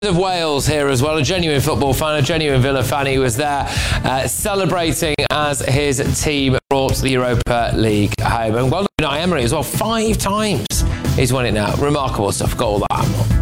Of Wales here as well, a genuine football fan, a genuine Villa fan. He was there celebrating as his team brought the Europa League home. And well done, Emery as well, 5 times he's won it now. Remarkable stuff, got all that.